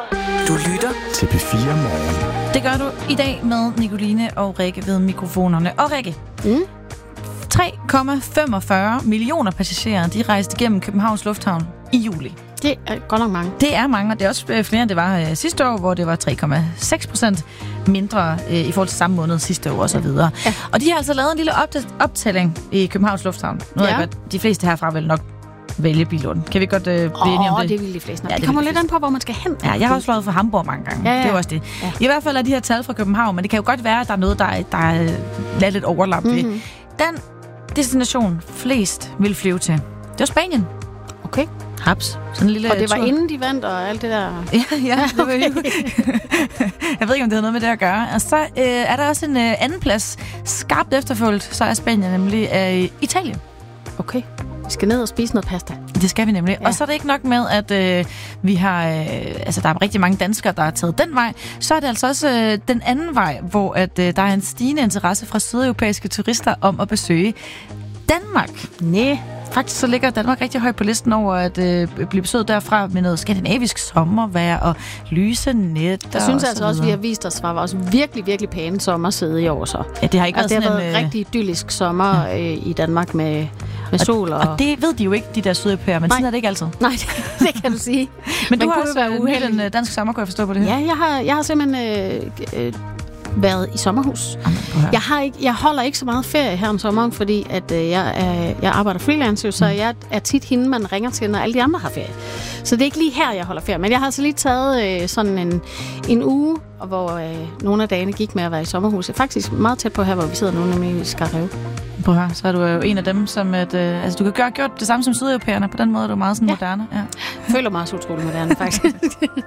Du lytter til P4 Morgen. Det gør du i dag med Nicoline og Rikke ved mikrofonerne. Og Rikke, 3,45 millioner passagerer, de rejste igennem Københavns Lufthavn i juli. Det er godt nok mange. Det er mange, og det er også flere, end det var sidste år, hvor det var 3,6% mindre i forhold til samme måned sidste år og så videre. Ja. Og de har altså lavet en lille optælling i Københavns Lufthavn. Nu ved jeg godt, de fleste herfra vil nok vælge Billund. Kan vi godt blive enige om det? Det vil de fleste. Ja, det kommer lidt an på, hvor man skal hen. Ja, jeg har også fløjet fra Hamburg mange gange. Ja. Det er også det. Ja. I hvert fald er de her tal fra København, men det kan jo godt være, at der er noget, der er lidt overlap ved. Den destination flest vil flyve til, det var Spanien. Okay. Haps. Sådan en lille og det var tur. Inden de vandt og alt det der? Ja, det var jo. Jeg ved ikke, om det har noget med det at gøre. Og så er der også en anden plads. Skarpt efterfulgt, så er Spanien nemlig Italien. Okay. Vi skal ned og spise noget pasta. Det skal vi nemlig. Ja. Og så er det ikke nok med, at vi har... der er rigtig mange danskere, der har taget den vej. Så er det altså også den anden vej, hvor der er en stigende interesse fra sydeuropæiske turister om at besøge Danmark. Næh. Faktisk så ligger Danmark rigtig højt på listen over at blive besøgt derfra med noget skandinavisk sommervejr og lyse net. Jeg synes altså også, at vi har vist os, var også virkelig, virkelig pæne sommerside i år så. Ja, det har ikke været det har været en rigtig idyllisk sommer i Danmark med sol og... Og det ved de jo ikke, de der sydeuropæere, men sådan er det ikke altid. Nej, det kan du sige. Men du har også været en dansk sommer, kunne jeg forstå på det her? Ja, jeg har simpelthen... været i sommerhus. Jeg holder ikke så meget ferie her om sommeren, fordi at jeg arbejder freelance, så jeg er tit hende, man ringer til, når alle de andre har ferie. Så det er ikke lige her, jeg holder ferie. Men jeg har altså lige taget sådan en uge, hvor nogle af dagene gik med at være i sommerhus. Jeg er faktisk meget tæt på her, hvor vi sidder nu, nemlig i Skarrev. Prøv at høre, så er du jo en af dem, som du kan gøre gjort det samme som sydeuropæerne. På den måde er du meget sådan moderne. Ja. Jeg føler mig også utrolig moderne, faktisk.